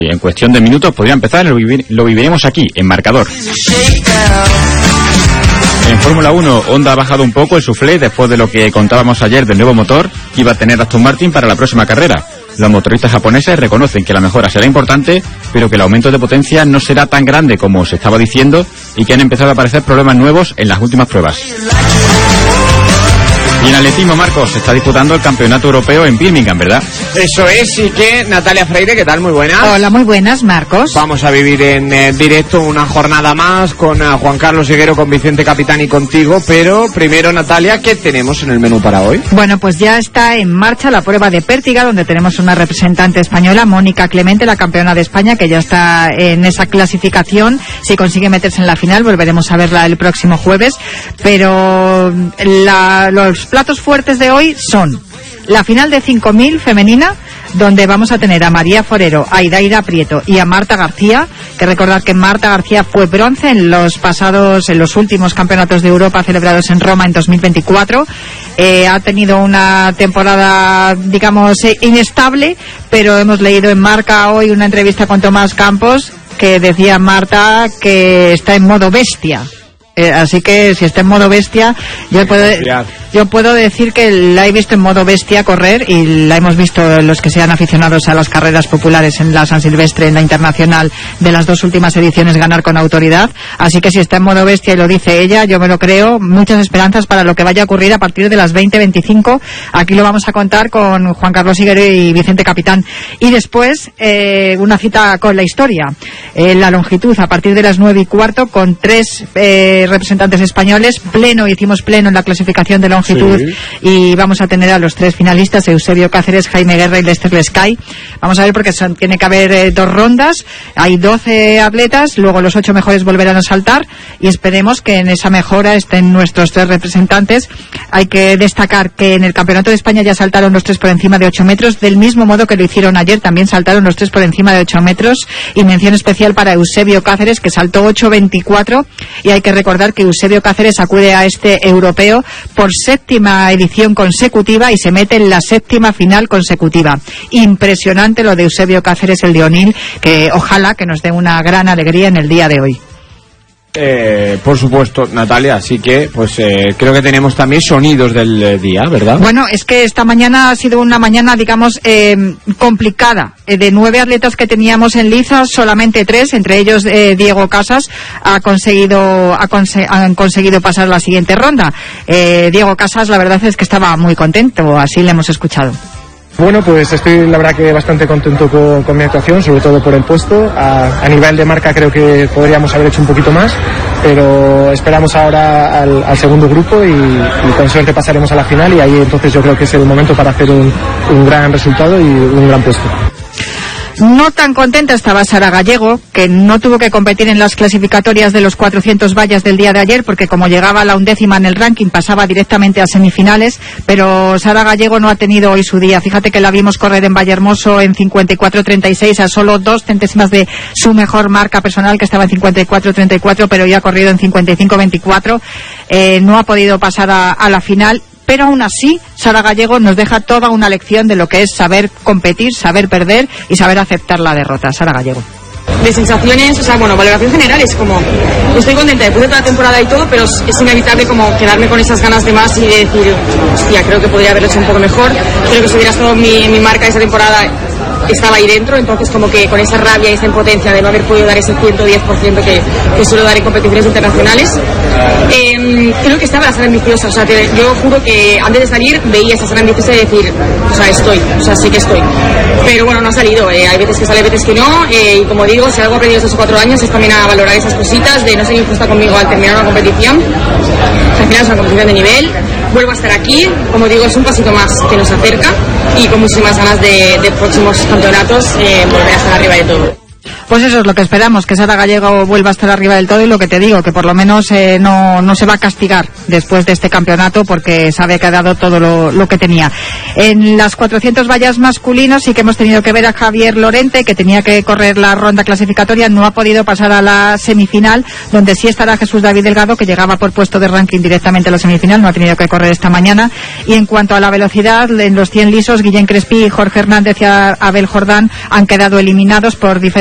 En cuestión de minutos podría empezar, lo viviremos aquí, en Marcador. En Fórmula 1, Honda ha bajado un poco el suflé después de lo que contábamos ayer del nuevo motor que iba a tener Aston Martin para la próxima carrera. Los motoristas japoneses reconocen que la mejora será importante, pero que el aumento de potencia no será tan grande como se estaba diciendo y que han empezado a aparecer problemas nuevos en las últimas pruebas. Y en atletismo, Marcos, se está disputando el Campeonato Europeo en Birmingham, ¿verdad? Eso es, y que Natalia Freire, ¿qué tal? Muy buenas. Hola, muy buenas, Marcos. Vamos a vivir en directo una jornada más con Juan Carlos Higuero, con Vicente Capitán y contigo, pero primero, Natalia, ¿qué tenemos en el menú para hoy? Bueno, pues ya está en marcha la prueba de pértiga, donde tenemos una representante española, Mónica Clemente, la campeona de España, que ya está en esa clasificación. Si consigue meterse en la final, volveremos a verla el próximo jueves, pero los platos fuertes de hoy son la final de 5.000 femenina, donde vamos a tener a María Forero, a Idaira Prieto y a Marta García, que recordar que Marta García fue bronce en los últimos campeonatos de Europa celebrados en Roma en 2024. Ha tenido una temporada, digamos, inestable, pero hemos leído en Marca hoy una entrevista con Tomás Campos que decía Marta que está en modo bestia. Así que si está en modo bestia, yo puedo decir que la he visto en modo bestia correr, y la hemos visto los que sean aficionados a las carreras populares en la San Silvestre, en la Internacional de las 2 últimas ediciones, ganar con autoridad. Así que si está en modo bestia y lo dice ella, yo me lo creo. Muchas esperanzas para lo que vaya a ocurrir a partir de las 20:25. Aquí lo vamos a contar con Juan Carlos Higuero y Vicente Capitán. Y después una cita con la historia, la longitud, a partir de las 9:15, con 3 representantes españoles. Hicimos pleno en la clasificación de longitud, sí. Y vamos a tener a los 3 finalistas, Eusebio Cáceres, Jaime Guerra y Lester Lescay. Vamos a ver, porque tiene que haber 2 rondas, hay 12 atletas, luego los 8 mejores volverán a saltar, y esperemos que en esa mejora estén nuestros 3 representantes. Hay que destacar que en el Campeonato de España ya saltaron los 3 por encima de 8 metros, del mismo modo que lo hicieron ayer, también saltaron los 3 por encima de 8 metros, y mención especial para Eusebio Cáceres, que saltó 8:24, y hay que recordar que Eusebio Cáceres acude a este europeo por 7ª edición consecutiva y se mete en la 7ª final consecutiva. Impresionante lo de Eusebio Cáceres, el de Onil, que ojalá que nos dé una gran alegría en el día de hoy. Por supuesto, Natalia, así que pues creo que tenemos también sonidos del día, ¿verdad? Bueno, es que esta mañana ha sido una mañana, digamos, complicada. De 9 atletas que teníamos en liza, solamente 3, entre ellos Diego Casas, han conseguido pasar la siguiente ronda. Diego Casas, la verdad es que estaba muy contento, así le hemos escuchado. Bueno, pues estoy la verdad que bastante contento con mi actuación, sobre todo por el puesto. A nivel de marca creo que podríamos haber hecho un poquito más, pero esperamos ahora al segundo grupo y con suerte pasaremos a la final, y ahí entonces yo creo que es el momento para hacer un gran resultado y un gran puesto. No tan contenta estaba Sara Gallego, que no tuvo que competir en las clasificatorias de los 400 vallas del día de ayer, porque como llegaba a la 11ª en el ranking, pasaba directamente a semifinales, pero Sara Gallego no ha tenido hoy su día. Fíjate que la vimos correr en Vallehermoso en 54:36, a solo 2 centésimas de su mejor marca personal, que estaba en 54:34, pero ya ha corrido en 55:24. No ha podido pasar a la final. Pero aún así, Sara Gallego nos deja toda una lección de lo que es saber competir, saber perder y saber aceptar la derrota. Sara Gallego. De sensaciones, o sea, bueno, valoración general es como, estoy contenta después de toda la temporada y todo, pero es inevitable como quedarme con esas ganas de más y de decir, hostia, creo que podría haberlo hecho un poco mejor. Creo que si hubiera estado mi marca esa temporada, estaba ahí dentro, entonces como que con esa rabia y esa impotencia de no haber podido dar ese 110% que suelo dar en competiciones internacionales, creo que estaba la Sara ambiciosa. O sea, yo juro que antes de salir veía esa Sara ambiciosa y decir, o sea, sí que estoy, pero bueno, no ha salido. Hay veces que sale, hay veces que no, y como digo, si algo he aprendido estos 4 años es también a valorar esas cositas, de no ser injusta conmigo al terminar una competición. Al final es una competición de nivel, vuelvo a estar aquí, como digo, es un pasito más que nos acerca, y con muchísimas ganas de próximos campeonatos volver a estar arriba de todo. Pues eso es lo que esperamos, que Sara Gallego vuelva a estar arriba del todo, y lo que te digo, que por lo menos no se va a castigar después de este campeonato, porque sabe que ha dado todo lo que tenía. En las 400 vallas masculinos sí que hemos tenido que ver a Javier Lorente, que tenía que correr la ronda clasificatoria, no ha podido pasar a la semifinal, donde sí estará Jesús David Delgado, que llegaba por puesto de ranking directamente a la semifinal, no ha tenido que correr esta mañana. Y en cuanto a la velocidad, en los 100 lisos, Guillén Crespí, Jorge Hernández y Abel Jordán han quedado eliminados por diferentes